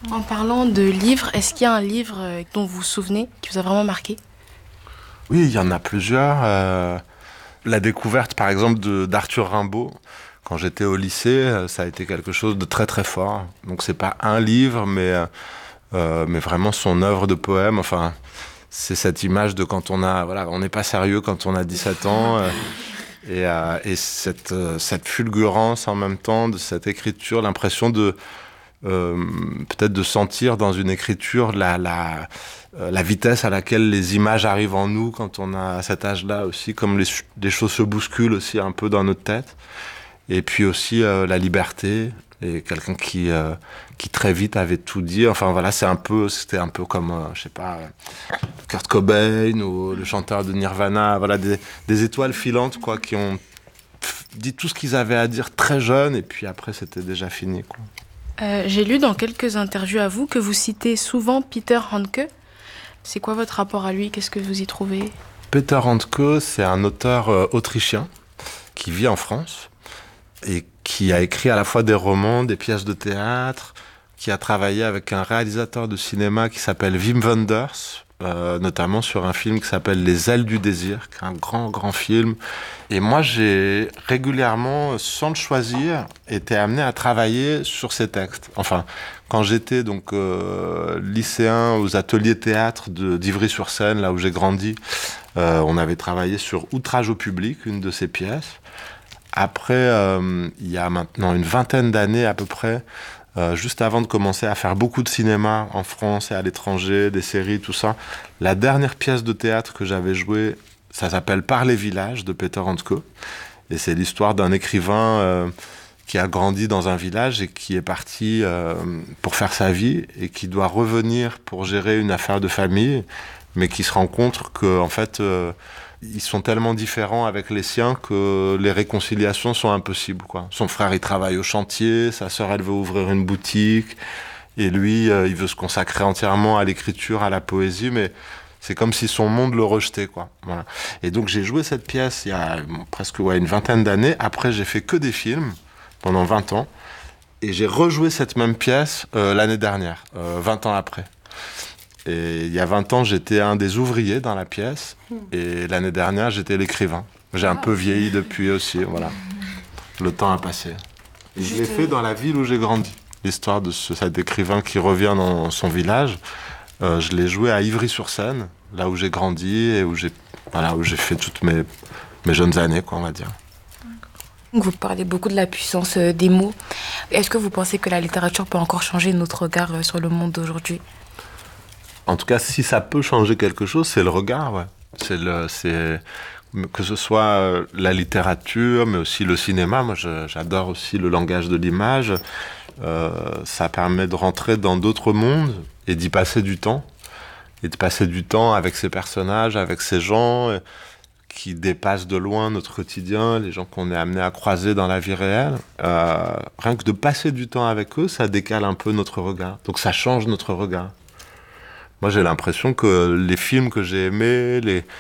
En parlant de livres, est-ce qu'il y a un livre dont vous vous souvenez, qui vous a vraiment marqué? Oui, il y en a plusieurs. La découverte, par exemple, d'Arthur Rimbaud, quand j'étais au lycée, ça a été quelque chose de très très fort. Donc c'est pas un livre, mais vraiment son œuvre de poème. Enfin, c'est cette image de quand voilà, on n'est pas sérieux quand on a 17 ans. Et cette fulgurance en même temps de cette écriture, l'impression peut-être de sentir dans une écriture la vitesse à laquelle les images arrivent en nous quand on a cet âge-là aussi, comme les choses se bousculent aussi un peu dans notre tête. Et puis aussi la liberté, et quelqu'un qui très vite avait tout dit. Enfin voilà, c'était un peu comme, je sais pas, Kurt Cobain ou le chanteur de Nirvana. Voilà, des étoiles filantes, quoi, qui ont dit tout ce qu'ils avaient à dire très jeunes, et puis après c'était déjà fini, quoi. J'ai lu dans quelques interviews à vous que vous citez souvent Peter Handke. C'est quoi votre rapport à lui? Qu'est-ce que vous y trouvez? Peter Handke, c'est un auteur autrichien qui vit en France et qui a écrit à la fois des romans, des pièces de théâtre, qui a travaillé avec un réalisateur de cinéma qui s'appelle Wim Wenders, notamment sur un film qui s'appelle Les Ailes du désir, qui est un grand film. Et moi, j'ai régulièrement, sans le choisir, été amené à travailler sur ces textes. Enfin, quand j'étais donc lycéen aux ateliers théâtre d'Ivry-sur-Seine, là où j'ai grandi, on avait travaillé sur Outrage au public, une de ces pièces. Après, il y a maintenant une vingtaine d'années à peu près, juste avant de commencer à faire beaucoup de cinéma en France et à l'étranger, des séries, tout ça, la dernière pièce de théâtre que j'avais jouée, ça s'appelle Par les villages de Peter Handke. Et c'est l'histoire d'un écrivain qui a grandi dans un village et qui est parti pour faire sa vie et qui doit revenir pour gérer une affaire de famille, mais qui se rend compte que, en fait, ils sont tellement différents avec les siens que les réconciliations sont impossibles, quoi. Son frère, il travaille au chantier, sa sœur, elle veut ouvrir une boutique, et lui, il veut se consacrer entièrement à l'écriture, à la poésie, mais c'est comme si son monde le rejetait, quoi. Voilà. Et donc, j'ai joué cette pièce il y a presque une vingtaine d'années. Après, j'ai fait que des films pendant 20 ans, et j'ai rejoué cette même pièce l'année dernière, 20 ans après. Et il y a 20 ans, j'étais un des ouvriers dans la pièce. Et l'année dernière, j'étais l'écrivain. J'ai un peu vieilli depuis aussi, voilà. Le temps a passé. Et je l'ai fait dans la ville où j'ai grandi. L'histoire de cet écrivain qui revient dans son village. Je l'ai joué à Ivry-sur-Seine, là où j'ai grandi et où j'ai fait toutes mes jeunes années, quoi, on va dire. Vous parlez beaucoup de la puissance des mots. Est-ce que vous pensez que la littérature peut encore changer notre regard sur le monde d'aujourd'hui? En tout cas, si ça peut changer quelque chose, c'est le regard, ouais. Que ce soit la littérature, mais aussi le cinéma. Moi, j'adore aussi le langage de l'image. Ça permet de rentrer dans d'autres mondes et d'y passer du temps. Et de passer du temps avec ces personnages, avec ces gens qui dépassent de loin notre quotidien, les gens qu'on est amené à croiser dans la vie réelle. Rien que de passer du temps avec eux, ça décale un peu notre regard. Donc ça change notre regard. Moi, j'ai l'impression que les films que j'ai aimés,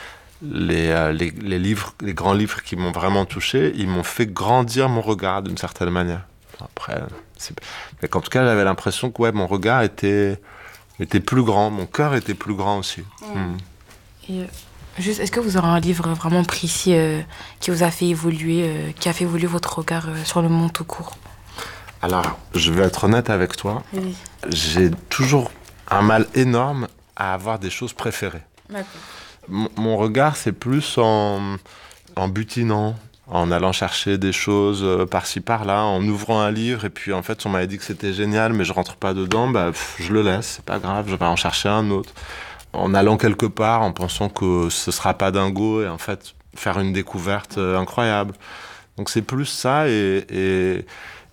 les livres, les grands livres qui m'ont vraiment touché, ils m'ont fait grandir mon regard d'une certaine manière. Après, mais en tout cas, j'avais l'impression que mon regard était plus grand, mon cœur était plus grand aussi. Et, juste, est-ce que vous aurez un livre vraiment précis qui vous a fait évoluer, qui a fait évoluer votre regard sur le monde tout court? Alors, je vais être honnête avec toi. Oui. J'ai toujours un mal énorme à avoir des choses préférées. D'accord. Mon regard, c'est plus en butinant, en allant chercher des choses par-ci par-là, en ouvrant un livre, et puis en fait, on m'avait dit que c'était génial, mais je rentre pas dedans, je le laisse, c'est pas grave, je vais en chercher un autre. En allant quelque part, en pensant que ce sera pas dingo, et en fait, faire une découverte incroyable. Donc c'est plus ça, et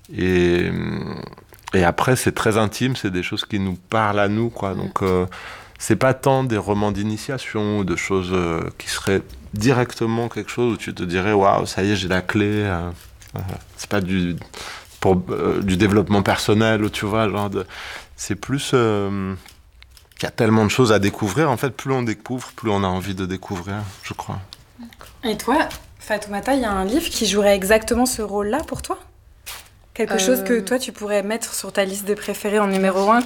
après, c'est très intime, c'est des choses qui nous parlent à nous, quoi. Donc, c'est pas tant des romans d'initiation ou de choses qui seraient directement quelque chose où tu te dirais, waouh, ça y est, j'ai la clé. C'est pas du développement personnel, ou tu vois, c'est plus qu'il y a tellement de choses à découvrir. En fait, plus on découvre, plus on a envie de découvrir, je crois. Et toi, Fatoumata, il y a un livre qui jouerait exactement ce rôle-là pour toi? Quelque chose que toi, tu pourrais mettre sur ta liste de préférés en numéro 1